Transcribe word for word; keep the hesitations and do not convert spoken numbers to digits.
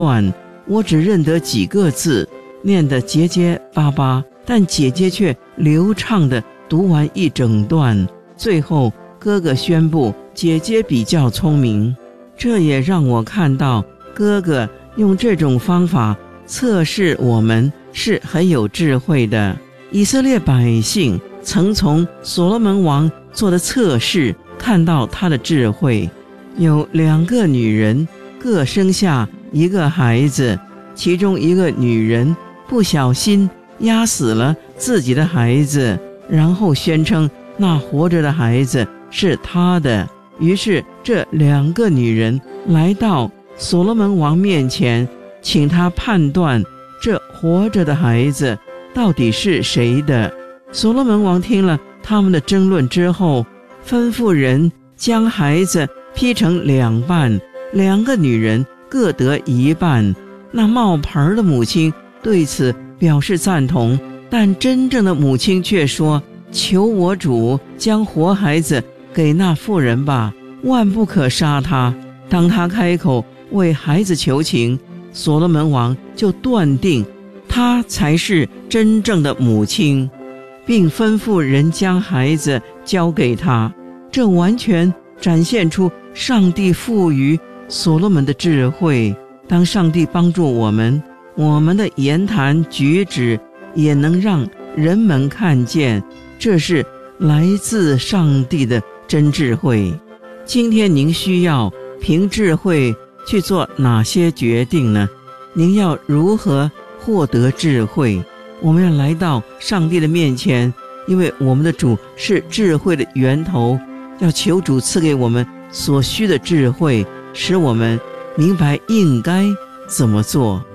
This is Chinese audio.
段，我只认得几个字，念得结结巴巴，但姐姐却流畅地读完一整段。最后哥哥宣布姐姐比较聪明，这也让我看到哥哥用这种方法测试我们是很有智慧的。以色列百姓曾从所罗门王做的测试看到他的智慧。有两个女人各生下一个孩子，其中一个女人不小心压死了自己的孩子，然后宣称那活着的孩子是她的。于是这两个女人来到所罗门王面前，请他判断这活着的孩子到底是谁的。所罗门王听了他们的争论之后，吩咐人将孩子劈成两半，两个女人各得一半。那冒牌的母亲对此表示赞同，但真正的母亲却说：求我主将活孩子给那妇人吧，万不可杀他。当他开口为孩子求情，所罗门王就断定她才是真正的母亲，并吩咐人将孩子交给他。这完全展现出上帝赋予所罗门的智慧。当上帝帮助我们，我们的言谈举止也能让人们看见，这是来自上帝的真智慧。今天您需要凭智慧去做哪些决定呢？您要如何获得智慧？我们要来到上帝的面前，因为我们的主是智慧的源头，要求主赐给我们所需的智慧，使我们明白应该怎么做。